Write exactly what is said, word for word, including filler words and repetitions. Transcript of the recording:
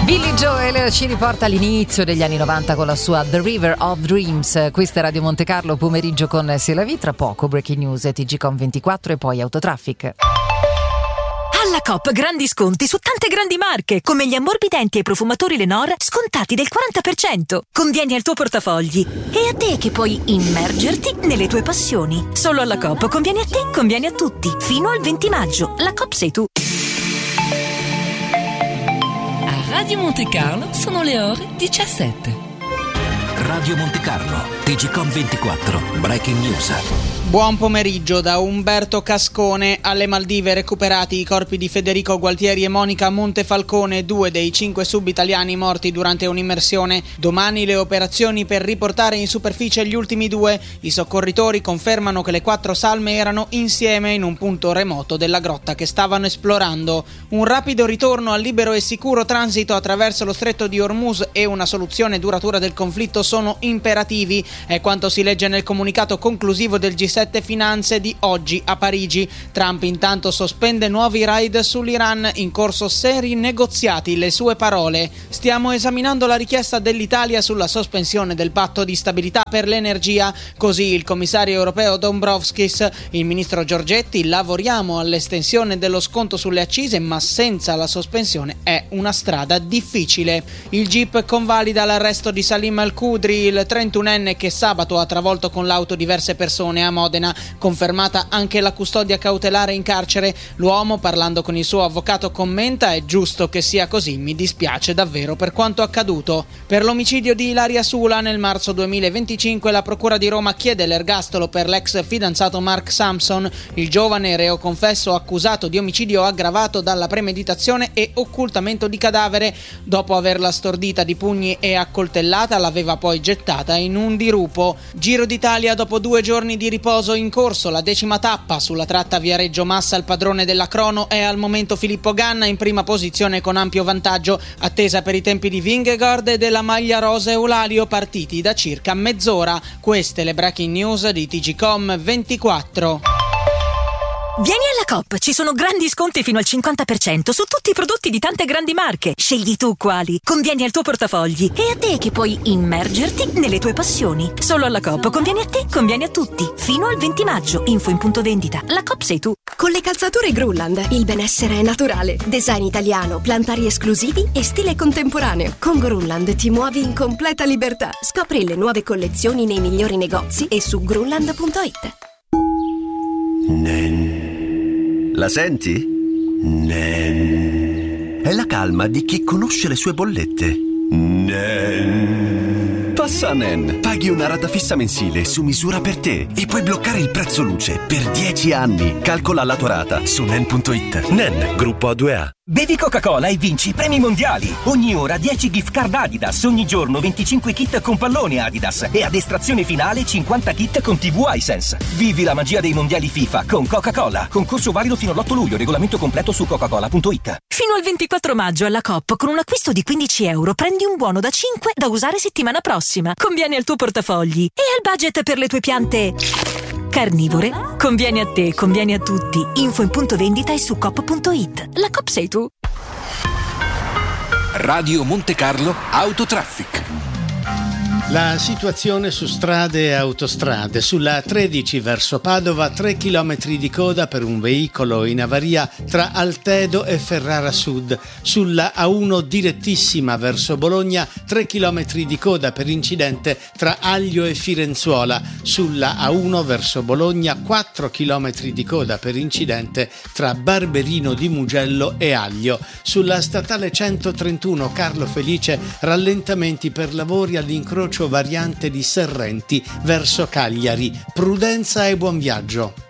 Billy Joel ci riporta all'inizio degli anni novanta con la sua The River of Dreams. Questa è Radio Monte Carlo, pomeriggio con Selavi. Tra poco Breaking News, T G Com ventiquattro e poi Autotraffic. Alla Coop grandi sconti su tante grandi marche, come gli ammorbidenti e i profumatori Lenor scontati del quaranta per cento. Convieni al tuo portafogli e a te che puoi immergerti nelle tue passioni. Solo alla Coop convieni a te, convieni a tutti. Fino al venti maggio. La Coop sei tu. A Radio Monte Carlo sono le ore diciassette. Radio Monte Carlo, T G Com ventiquattro, Breaking News. Buon pomeriggio da Umberto Cascone. Alle Maldive recuperati i corpi di Federico Gualtieri e Monica Montefalcone, due dei cinque sub-italiani morti durante un'immersione. Domani le operazioni per riportare in superficie gli ultimi due. I soccorritori confermano che le quattro salme erano insieme in un punto remoto della grotta che stavano esplorando. Un rapido ritorno al libero e sicuro transito attraverso lo stretto di Hormuz e una soluzione duratura del conflitto sono imperativi. È quanto si legge nel comunicato conclusivo del G sette Finanze di oggi a Parigi. Trump intanto sospende nuovi raid sull'Iran, in corso seri negoziati, le sue parole. Stiamo esaminando la richiesta dell'Italia sulla sospensione del patto di stabilità per l'energia, così il commissario europeo Dombrovskis. Il ministro Giorgetti: lavoriamo all'estensione dello sconto sulle accise, ma senza la sospensione è una strada difficile. Il G I P convalida l'arresto di Salim Al-Qudri, il trentunenne che sabato ha travolto con l'auto diverse persone a Modena. Confermata anche la custodia cautelare in carcere. L'uomo, parlando con il suo avvocato, commenta: è giusto che sia così, mi dispiace davvero per quanto accaduto. Per l'omicidio di Ilaria Sula nel marzo duemilaventicinque la procura di Roma chiede l'ergastolo per l'ex fidanzato Mark Sampson, il giovane reo confesso accusato di omicidio aggravato dalla premeditazione e occultamento di cadavere. Dopo averla stordita di pugni e accoltellata l'aveva poi gettata in un dirupo. Giro d'Italia dopo due giorni di riposo in corso la decima tappa sulla tratta Viareggio Massa. Il padrone della crono è al momento Filippo Ganna, in prima posizione con ampio vantaggio, attesa per i tempi di Vingegaard e della maglia rosa Eulalio, partiti da circa mezz'ora. Queste le breaking news di T G Com ventiquattro. Vieni alla Coop, ci sono grandi sconti fino al cinquanta per cento su tutti i prodotti di tante grandi marche. Scegli tu quali. Convieni al tuo portafogli e a te che puoi immergerti nelle tue passioni. Solo alla Coop convieni a te, convieni a tutti. Fino al venti maggio. Info in punto vendita. La Coop sei tu. Con le calzature Grunland il benessere è naturale. Design italiano, plantari esclusivi e stile contemporaneo. Con Grunland ti muovi in completa libertà. Scopri le nuove collezioni nei migliori negozi e su grunland punto it. Nen. La senti? Nen. È la calma di chi conosce le sue bollette. Nen. Passa a Nen. Paghi una rata fissa mensile su misura per te e puoi bloccare il prezzo luce per dieci anni. Calcola la tua rata su nen punto it. Nen, gruppo A due A. Bevi Coca-Cola e vinci premi mondiali. Ogni ora dieci gift card Adidas, ogni giorno venticinque kit con pallone Adidas e ad estrazione finale cinquanta kit con tivù iSense. Vivi la magia dei mondiali FIFA con Coca-Cola. Concorso valido fino all'otto luglio, regolamento completo su coca cola punto it. Fino al ventiquattro maggio alla Coop con un acquisto di quindici euro prendi un buono da cinque da usare settimana prossima. Convieni al tuo portafogli e al budget per le tue piante carnivore. Convieni a te, convieni a tutti. Info in punto vendita e su coop punto it. La Coop sei tu. Radio Monte Carlo, Autotraffic. La situazione su strade e autostrade. Sulla tredici verso Padova, tre chilometri di coda per un veicolo in avaria tra Altedo e Ferrara Sud. Sulla A uno direttissima verso Bologna, tre chilometri di coda per incidente tra Aglio e Firenzuola. Sulla A uno verso Bologna, quattro chilometri di coda per incidente tra Barberino di Mugello e Aglio. Sulla statale centotrentuno Carlo Felice, rallentamenti per lavori all'incrocio variante di Serrenti verso Cagliari. Prudenza e buon viaggio.